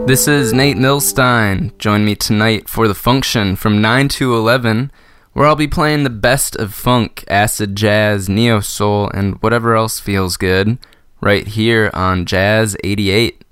This is Nate Milstein. Join me tonight for The Function from 9 to 11, where I'll be playing the best of funk, acid jazz, neo-soul, and whatever else feels good, right here on Jazz 88.